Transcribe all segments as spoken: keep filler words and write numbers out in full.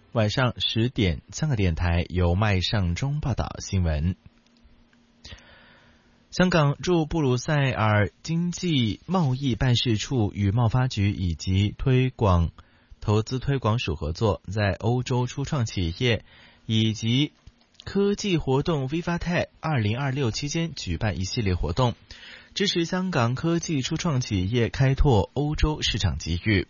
晚上十点，香港电台由麦尚中报道新闻。香港驻布鲁塞尔经济贸易办事处与贸发局以及推广投资推广署合作，在欧洲初创企业以及科技活动 VivaTech 二零二六期间举办一系列活动，支持香港科技初创企业开拓欧洲市场机遇。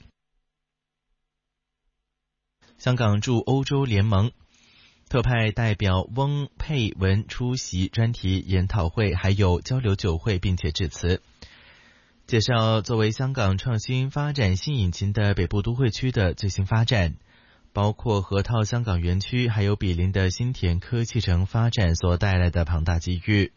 香港驻欧洲联盟特派代表翁佩文出席专题研讨会还有交流酒会，并且致辞，介绍作为香港创新发展新引擎的北部都会区的最新发展，包括河套香港园区还有毗邻的新田科技城发展所带来的庞大机遇。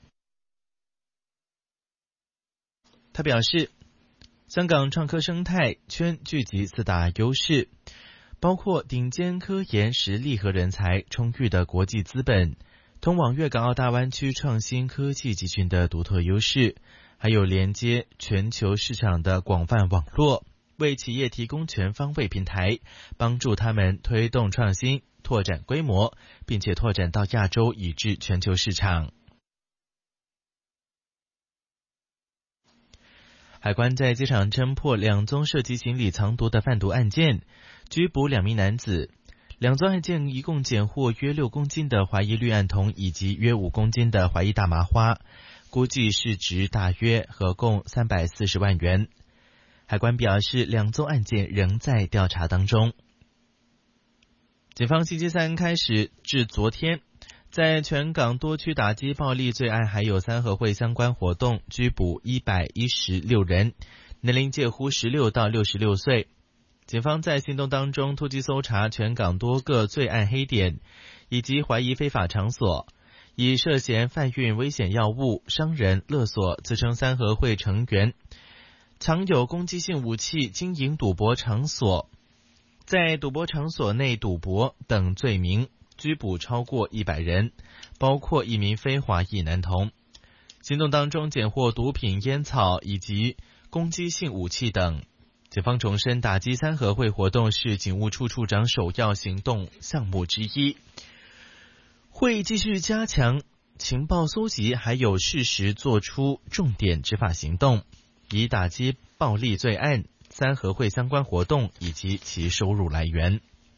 他表示，香港创科生态圈聚集四大优势，包括顶尖科研实力和人才、充裕的国际资本、通往粤港澳大湾区创新科技集群的独特优势，还有连接全球市场的广泛网络，为企业提供全方位平台，帮助他们推动创新、拓展规模，并且拓展到亚洲以至全球市场。海关在机场侦破两宗涉及行李藏毒的贩毒案件，拘捕两名男子。两宗案件一共检获约六公斤的怀疑氯胺酮以及约五公斤的怀疑大麻花，估计市值大约合共三百四十万元。海关表示，两宗案件仍在调查当中。警方星期三开始至昨天，在全港多区打击暴力罪案还有三合会相关活动，拘捕一百一十六人，年龄介乎十六到六十六岁。警方在行动当中突击搜查全港多个罪案黑点以及怀疑非法场所，以涉嫌贩运危险药物、伤人、勒索、自称三合会成员、藏有攻击性武器、经营赌博场所、在赌博场所内赌博等罪名，拘捕超过一百人，包括一名非华裔男童。行动当中检获毒品、烟草以及攻击性武器等。警方重申，打击三合会活动是警务处处长首要行动项目之一，会继续加强情报搜集，还有适时做出重点执法行动，以打击暴力罪案、三合会相关活动以及其收入来源。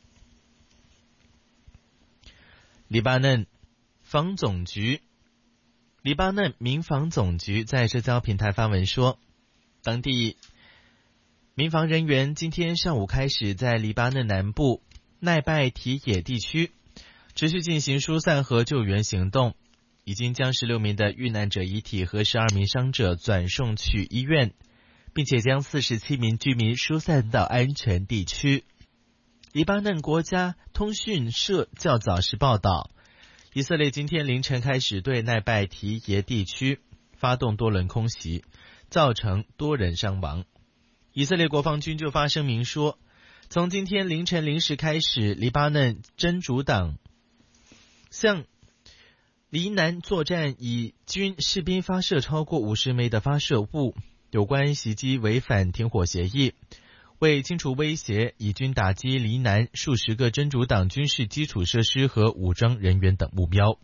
黎巴嫩防总局黎巴嫩民防总局在社交平台发文说，当地民防人员今天上午开始在黎巴嫩南部奈拜提野地区持续进行疏散和救援行动，已经将十六名的遇难者遗体和十二名伤者转送去医院，并且将四十七名居民疏散到安全地区。黎巴嫩国家通讯社较早时报道，以色列今天凌晨开始对奈拜提耶地区发动多轮空袭，造成多人伤亡。以色列国防军就发声明说，从今天凌晨零时开始，黎巴嫩真主党向黎南作战以军士兵发射超过五十枚的发射物，有关袭击违反停火协议。为清除威胁，以军打击黎南数十个真主党军事基础设施和武装人员等目标。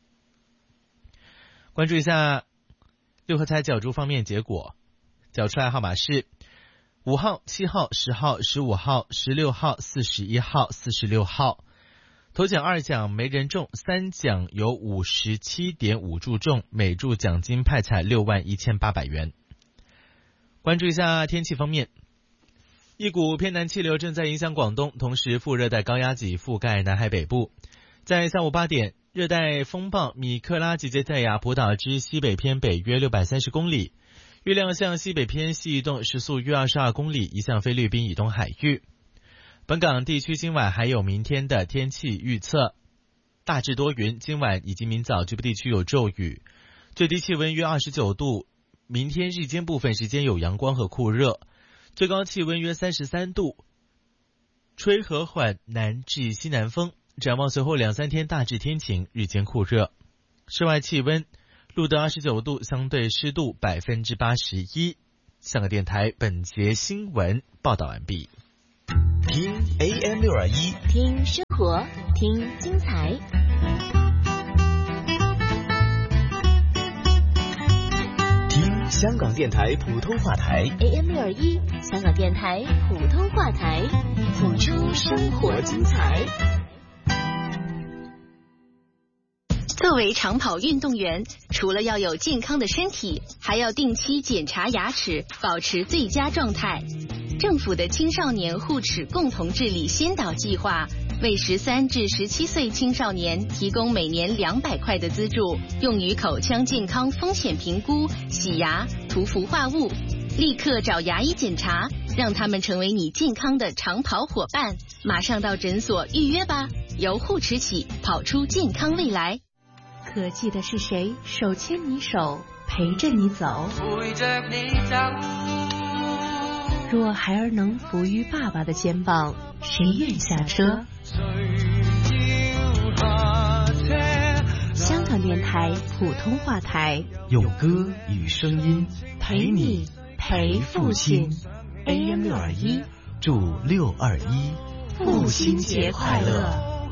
关注一下六合彩角逐方面结果，缴出来号码是五号、七号、十号、十五号、十六号、四十一号、四十六号。头奖二奖没人中，三奖有五十七点五注中，每注奖金派彩六万一千八百元。关注一下天气方面，一股偏南气流正在影响广东，同时副热带高压脊覆盖南海北部。在下午八点，热带风暴米克拉集结在雅普岛之西北偏北约六百三十公里，预料向西北偏西移动，时速约二十二公里，移向菲律宾以东海域。本港地区今晚还有明天的天气预测，大致多云，今晚以及明早局部地区有骤雨，最低气温约二十九度，明天日间部分时间有阳光和酷热，最高气温约三十三度，吹和缓南至西南风。展望随后两三天大致天晴，日间酷热。室外气温录得二十九度，相对湿度百分之八十一。香港电台本节新闻报道完毕。 听 A M 六二一， 听生活，听精彩。 听香港电台普通话台 A M 六二一，香港电台普通话台，谱出生活精彩。作为长跑运动员，除了要有健康的身体，还要定期检查牙齿，保持最佳状态。政府的青少年护齿共同治理先导计划为十三至十七岁青少年提供每年两百块的资助，用于口腔健康风险评估、洗牙、涂氟化物。立刻找牙医检查，让他们成为你健康的长跑伙伴。马上到诊所预约吧，由护齿起，跑出健康未来。可记得是谁手牵你手，陪着你走？陪着你走。若孩儿能伏于爸爸的肩膀，谁愿下车？香港电台普通话台， 用歌与声音陪你陪父亲。A M 六二一， 祝六二一父亲节快乐。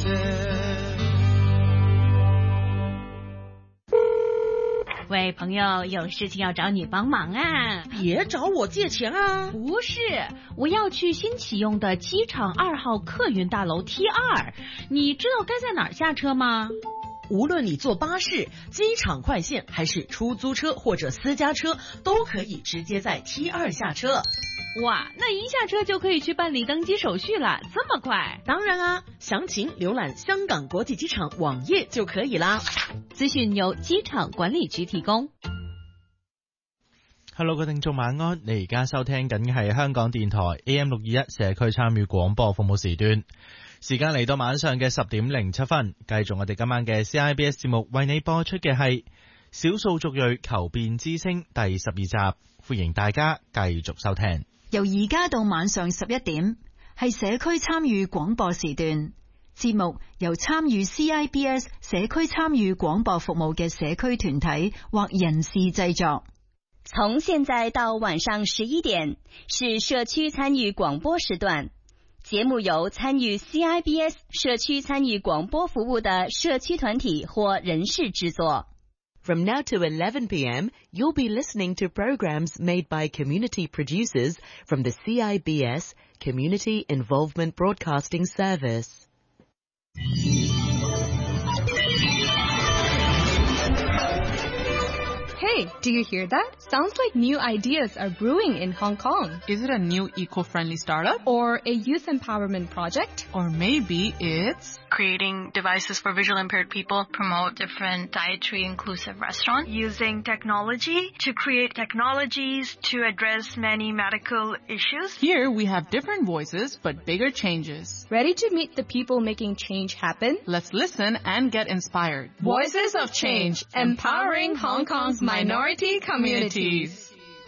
喂，朋友，有事情要找你帮忙啊！ 别找我借钱啊！ 不是，我要去新启用的机场二号客运大楼 T 二，你知道该在哪儿下车吗？ 无论你坐巴士、机场快线还是出租车或者私家车，都可以直接在 T 二下车。 哇，那一下车就可以去办理登机手续了，这么快？ 当然啊，详情浏览香港國際機場網頁就可以啦。 資訊由機場管理局提供。 Hello， 各位聽眾晚安，你而家收聽緊嘅係香港電台 A M 六二一社區參與廣播服務時段，時間嚟到晚上嘅十點零七分，繼續我哋今晚嘅 C I B S 節目為你播出嘅係少數族裔求變之聲第十二集，歡迎大家繼續收聽。 由而家到晚上十一點，係社區參與廣播時段。節目由參與 C I B S 社區參與廣播服務嘅社區團體或人士製作。 從現在到晚上十一點，是社區參與廣播時段。節目由參與 C I B S 社區參與廣播服務的社區團體或人士製作。 From now to eleven p m, you'll be listening to programs made by community producers from the C I B S Community Involvement Broadcasting Service. Hey, do you hear that? Sounds like new ideas are brewing in Hong Kong. Is it a new eco-friendly startup? Or a youth empowerment project? Or maybe it's creating devices for visually impaired people, promote different dietary inclusive restaurants, using technology to create technologies to address many medical issues. Here we have different voices but bigger changes. Ready to meet the people making change happen? Let's listen and get inspired. Voices of Change, empowering Hong Kong's minority communities.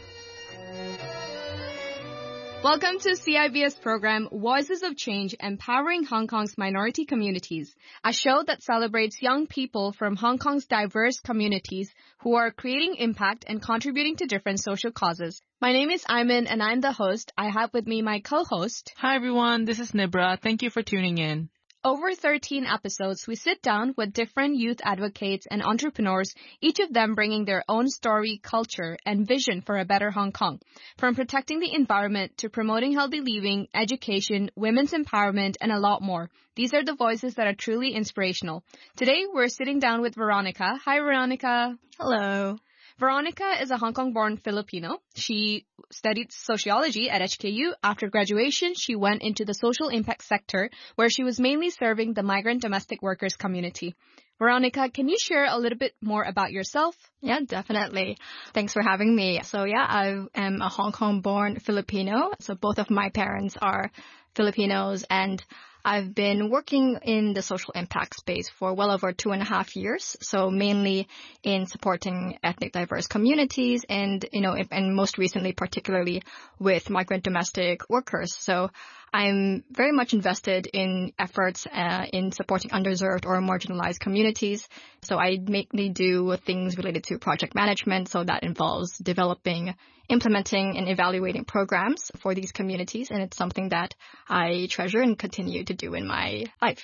Welcome to C I B S program Voices of Change, Empowering Hong Kong's Minority Communities, a show that celebrates young people from Hong Kong's diverse communities who are creating impact and contributing to different social causes. My name is Iman and I'm the host. I have with me my co-host. Hi everyone, this is Nibra. Thank you for tuning in. Over thirteen episodes, we sit down with different youth advocates and entrepreneurs, each of them bringing their own story, culture, and vision for a better Hong Kong. From protecting the environment to promoting healthy living, education, women's empowerment, and a lot more. These are the voices that are truly inspirational. Today, we're sitting down with Veronica. Hi, Veronica. Hello. Veronica is a Hong Kong-born Filipino. She studied sociology at H K U. After graduation, she went into the social impact sector, where she was mainly serving the migrant domestic workers community. Veronica, can you share a little bit more about yourself? Yeah, definitely. Thanks for having me. So yeah, I am a Hong Kong-born Filipino. So both of my parents are Filipinos, and I've been working in the social impact space for well over two and a half years. So mainly in supporting ethnic diverse communities and, you know, and most recently, particularly with migrant domestic workers. So I'm very much invested in efforts uh, in supporting underserved or marginalized communities. So I mainly do things related to project management. So that involves developing, implementing, and evaluating programs for these communities. And it's something that I treasure and continue to do in my life.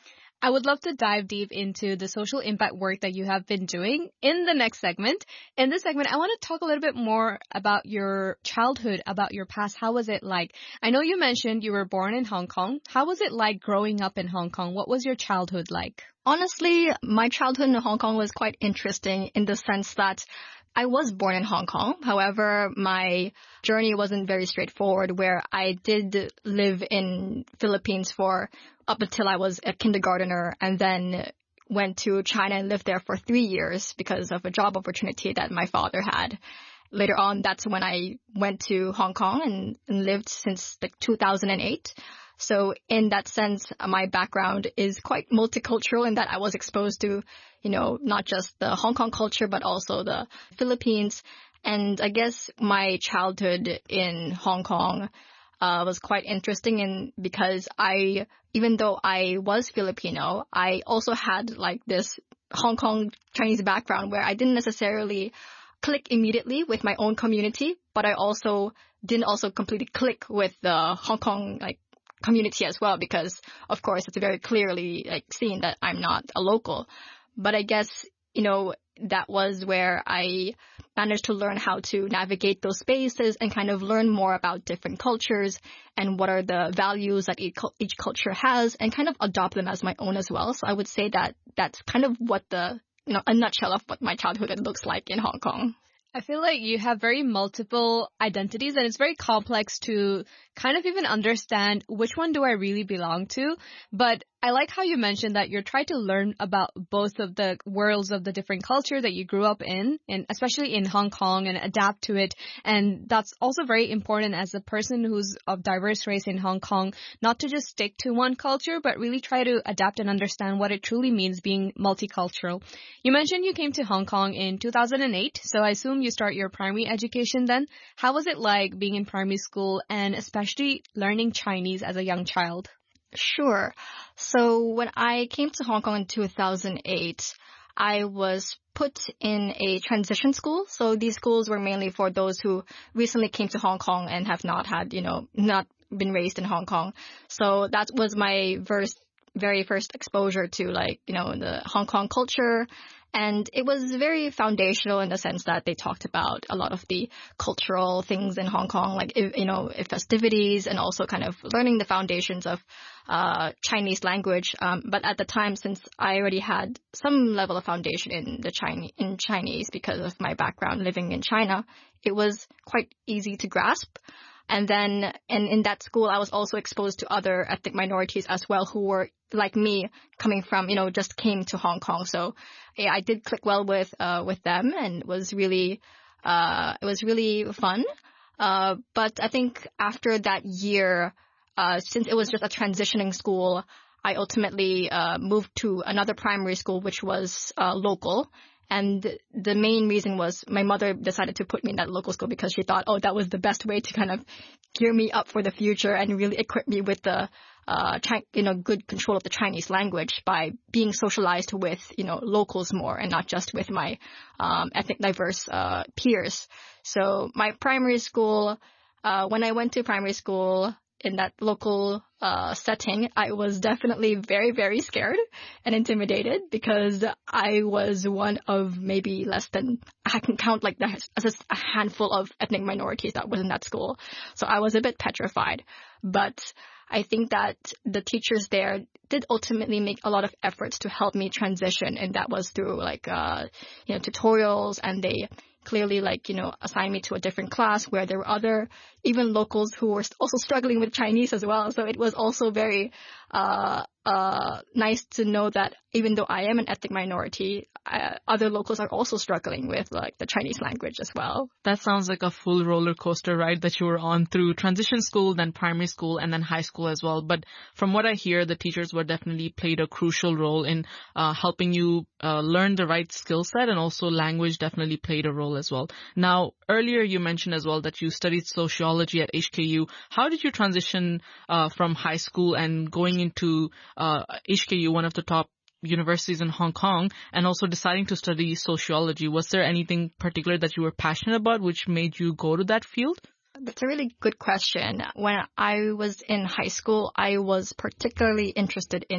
I would love to dive deep into the social impact work that you have been doing in the next segment. In this segment, I want to talk a little bit more about your childhood, about your past. How was it like? I know you mentioned you were born in Hong Kong. How was it like growing up in Hong Kong? What was your childhood like? Honestly, my childhood in Hong Kong was quite interesting in the sense that I was born in Hong Kong. However, my journey wasn't very straightforward, where I did live in Philippines for up until I was a kindergartner, and then went to China and lived there for three years because of a job opportunity that my father had. Later on, that's when I went to Hong Kong and, and lived since like two thousand eight. So in that sense, my background is quite multicultural in that I was exposed to, you know, not just the Hong Kong culture, but also the Philippines. And I guess my childhood in Hong Kong uh, was quite interesting, in because I, even though I was Filipino, I also had like this Hong Kong Chinese background where I didn't necessarily click immediately with my own community, but I also didn't also completely click with the Hong Kong like community as well, because of course it's very clearly like seen that I'm not a local. But I guess, you know, that was where I managed to learn how to navigate those spaces and kind of learn more about different cultures and what are the values that each, each culture has, and kind of adopt them as my own as well. So I would say that that's kind of what the, you know, a nutshell of what my childhood looks like in Hong Kong. I feel like you have very multiple identities, and it's very complex to kind of even understand which one do I really belong to. But I like how you mentioned that you're trying to learn about both of the worlds of the different culture that you grew up in, and especially in Hong Kong, and adapt to it. And that's also very important as a person who's of diverse race in Hong Kong, not to just stick to one culture, but really try to adapt and understand what it truly means being multicultural. You mentioned you came to Hong Kong in two thousand eight, so I assume you start your primary education then. How was it like being in primary school, and especially learning Chinese as a young child? Sure. So when I came to Hong Kong in two thousand eight, I was put in a transition school. So these schools were mainly for those who recently came to Hong Kong and have not had, you know, not been raised in Hong Kong. So that was my first, very first exposure to, like, you know, the Hong Kong culture. And it was very foundational in the sense that they talked about a lot of the cultural things in Hong Kong, like, you know, festivities, and also kind of learning the foundations of uh, Chinese language. Um, but at the time, since I already had some level of foundation in the Chinese, in Chinese because of my background living in China, it was quite easy to grasp. And then, and in that school, I was also exposed to other ethnic minorities as well, who were like me, coming from, you know, just came to Hong Kong. So yeah, I did click well with, uh, with them, and it was really, uh, it was really fun. Uh, but I think after that year, uh, since it was just a transitioning school, I ultimately, uh, moved to another primary school, which was, uh, local. And the main reason was my mother decided to put me in that local school because she thought, oh, that was the best way to kind of gear me up for the future and really equip me with the, uh, Chi- you know, good control of the Chinese language by being socialized with, you know, locals more and not just with my, um, ethnic diverse, uh, peers. So my primary school, uh, when I went to primary school, in that local uh, setting, I was definitely very, very scared and intimidated because I was one of maybe less than, I can count like the, a handful of ethnic minorities that was in that school. So I was a bit petrified. But I think that the teachers there did ultimately make a lot of efforts to help me transition. And that was through like, uh, you know, tutorials, and they clearly, like, you know, assigned me to a different class where there were other, even locals who were also struggling with Chinese as well. So it was also very, uh, uh, nice to know that even though I am an ethnic minority, uh, other locals are also struggling with like the Chinese language as well. That sounds like a full roller coaster ride that you were on through transition school, then primary school, and then high school as well. But from what I hear, the teachers were definitely played a crucial role in uh, helping you uh, learn the right skill set, and also language definitely played a role as well. Now, earlier you mentioned as well that you studied sociology at H K U. How did you transition uh, from high school and going into uh, H K U, one of the top universities in Hong Kong, and also deciding to study sociology? Was there anything particular that you were passionate about which made you go to that field? That's a really good question. When I was in high school, I was particularly interested in